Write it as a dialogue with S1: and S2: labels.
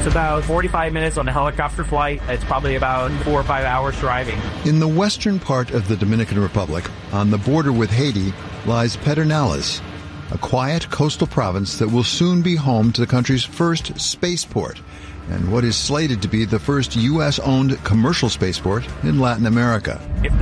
S1: It's about 45 minutes on a helicopter flight. It's probably about 4 or 5 hours driving.
S2: In the western part of the Dominican Republic, on the border with Haiti, lies Pedernales, a quiet coastal province that will soon be home to the country's first spaceport and what is slated to be the first U.S.-owned commercial spaceport in Latin America.
S1: If